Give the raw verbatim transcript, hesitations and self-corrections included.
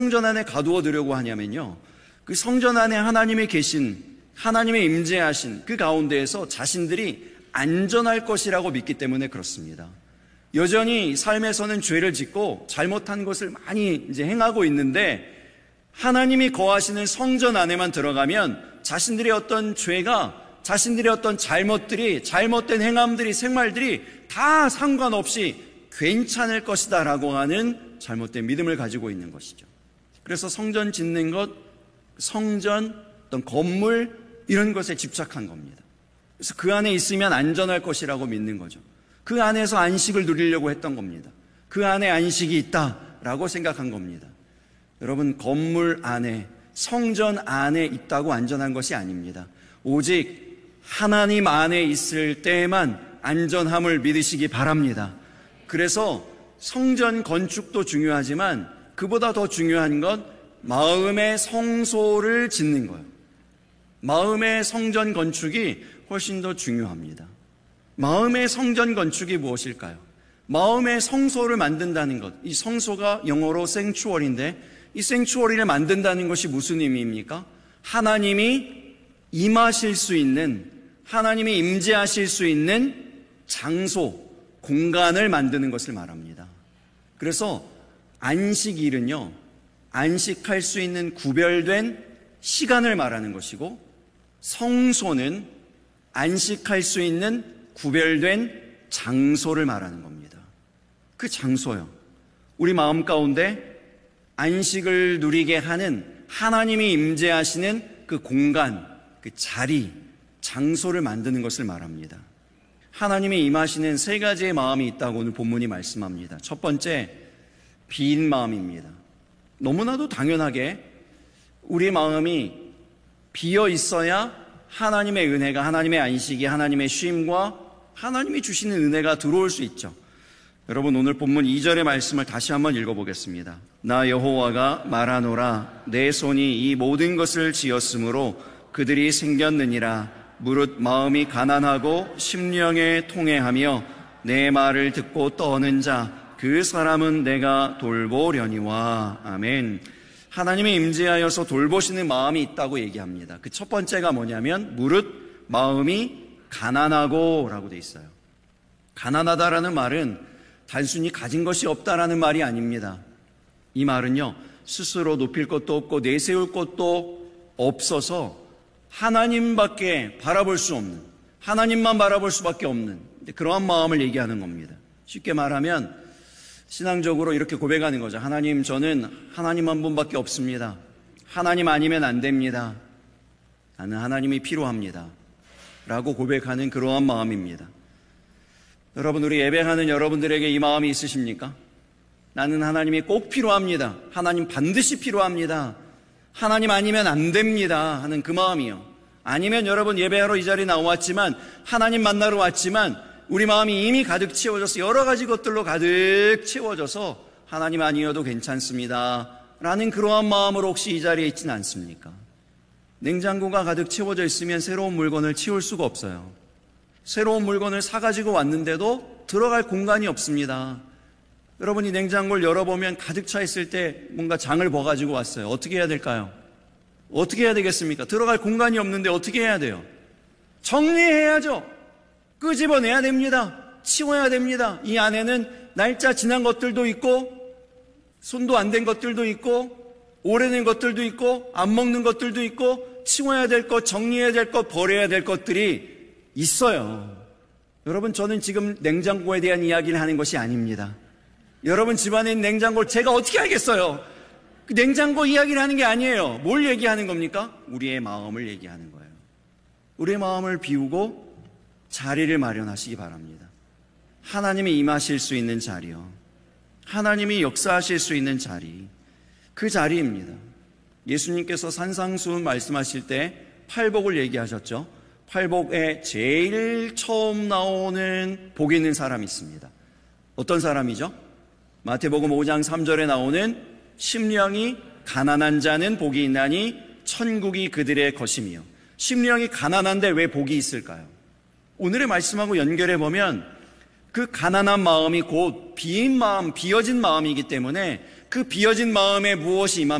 성전 안에 가두어 두려고 하냐면요, 그 성전 안에 하나님이 계신, 하나님의 임재하신 그 가운데에서 자신들이 안전할 것이라고 믿기 때문에 그렇습니다. 여전히 삶에서는 죄를 짓고 잘못한 것을 많이 이제 행하고 있는데, 하나님이 거하시는 성전 안에만 들어가면 자신들의 어떤 죄가, 자신들의 어떤 잘못들이, 잘못된 행함들이, 생활들이 다 상관없이 괜찮을 것이다 라고 하는 잘못된 믿음을 가지고 있는 것이죠. 그래서 성전 짓는 것, 성전, 어떤 건물, 이런 것에 집착한 겁니다. 그래서 그 안에 있으면 안전할 것이라고 믿는 거죠. 그 안에서 안식을 누리려고 했던 겁니다. 그 안에 안식이 있다라고 생각한 겁니다. 여러분, 건물 안에, 성전 안에 있다고 안전한 것이 아닙니다. 오직 하나님 안에 있을 때만 안전함을 믿으시기 바랍니다. 그래서 성전 건축도 중요하지만 그보다 더 중요한 건 마음의 성소를 짓는 거예요. 마음의 성전 건축이 훨씬 더 중요합니다. 마음의 성전 건축이 무엇일까요? 마음의 성소를 만든다는 것, 이 성소가 영어로 생추얼인데, 이 생추얼리를 만든다는 것이 무슨 의미입니까? 하나님이 임하실 수 있는, 하나님이 임재하실 수 있는 장소, 공간을 만드는 것을 말합니다. 그래서 안식일은요, 안식할 수 있는 구별된 시간을 말하는 것이고, 성소는 안식할 수 있는 구별된 장소를 말하는 겁니다. 그 장소요, 우리 마음 가운데 안식을 누리게 하는 하나님이 임재하시는 그 공간, 그 자리, 장소를 만드는 것을 말합니다. 하나님이 임하시는 세 가지의 마음이 있다고 오늘 본문이 말씀합니다. 첫 번째, 빈 마음입니다. 너무나도 당연하게 우리 마음이 비어 있어야 하나님의 은혜가, 하나님의 안식이, 하나님의 쉼과 하나님이 주시는 은혜가 들어올 수 있죠. 여러분, 오늘 본문 이 절의 말씀을 다시 한번 읽어보겠습니다. 나 여호와가 말하노라, 내 손이 이 모든 것을 지었으므로 그들이 생겼느니라. 무릇 마음이 가난하고 심령에 통회하며 내 말을 듣고 떠는 자, 그 사람은 내가 돌보려니와. 아멘. 하나님의 임재하여서 돌보시는 마음이 있다고 얘기합니다. 그 첫 번째가 뭐냐면 무릇 마음이 가난하고 라고 돼 있어요. 가난하다라는 말은 단순히 가진 것이 없다라는 말이 아닙니다. 이 말은요, 스스로 높일 것도 없고 내세울 것도 없어서 하나님밖에 바라볼 수 없는, 하나님만 바라볼 수밖에 없는 그러한 마음을 얘기하는 겁니다. 쉽게 말하면 신앙적으로 이렇게 고백하는 거죠. 하나님, 저는 하나님 한 분밖에 없습니다. 하나님 아니면 안 됩니다. 나는 하나님이 필요합니다 라고 고백하는 그러한 마음입니다. 여러분, 우리 예배하는 여러분들에게 이 마음이 있으십니까? 나는 하나님이 꼭 필요합니다. 하나님 반드시 필요합니다. 하나님 아니면 안 됩니다 하는 그 마음이요. 아니면 여러분, 예배하러 이 자리에 나왔지만, 하나님 만나러 왔지만 우리 마음이 이미 가득 채워져서 여러 가지 것들로 가득 채워져서 하나님 아니어도 괜찮습니다 라는 그러한 마음으로 혹시 이 자리에 있지는 않습니까? 냉장고가 가득 채워져 있으면 새로운 물건을 치울 수가 없어요. 새로운 물건을 사가지고 왔는데도 들어갈 공간이 없습니다. 여러분이 냉장고를 열어보면 가득 차 있을 때 뭔가 장을 봐가지고 왔어요. 어떻게 해야 될까요? 어떻게 해야 되겠습니까? 들어갈 공간이 없는데 어떻게 해야 돼요? 정리해야죠. 끄집어내야 됩니다. 치워야 됩니다. 이 안에는 날짜 지난 것들도 있고 손도 안 댄 것들도 있고 오래된 것들도 있고 안 먹는 것들도 있고 치워야 될 것, 정리해야 될 것, 버려야 될 것들이 있어요. 여러분, 저는 지금 냉장고에 대한 이야기를 하는 것이 아닙니다. 여러분 집안에 있는 냉장고를 제가 어떻게 알겠어요? 그 냉장고 이야기를 하는 게 아니에요. 뭘 얘기하는 겁니까? 우리의 마음을 얘기하는 거예요. 우리의 마음을 비우고 자리를 마련하시기 바랍니다. 하나님이 임하실 수 있는 자리요, 하나님이 역사하실 수 있는 자리, 그 자리입니다. 예수님께서 산상수훈 말씀하실 때 팔복을 얘기하셨죠. 팔복에 제일 처음 나오는 복이 있는 사람이 있습니다. 어떤 사람이죠? 마태복음 오 장 삼 절에 나오는 심령이 가난한 자는 복이 있나니 천국이 그들의 것이며. 심령이 가난한데 왜 복이 있을까요? 오늘의 말씀하고 연결해 보면 그 가난한 마음이 곧 비인 마음, 비어진 마음이기 때문에 그 비어진 마음에 무엇이 임하면